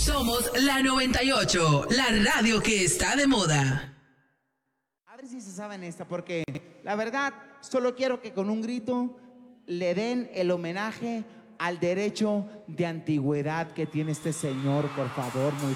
Somos la 98, la radio que está de moda. A ver si se saben esta, porque la verdad, solo quiero que con un grito le den el homenaje al derecho de antigüedad que tiene este señor, por favor, muy